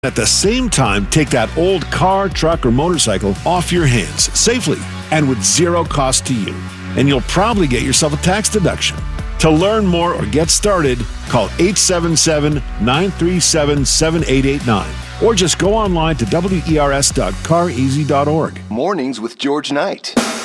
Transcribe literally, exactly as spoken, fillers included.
At the same time, take that old car, truck, or motorcycle off your hands safely and with zero cost to you. And you'll probably get yourself a tax deduction. To learn more or get started, call eight seven seven, nine three seven, seven eight eight nine or just go online to W E R S dot car easy dot org. Mornings with George Knight.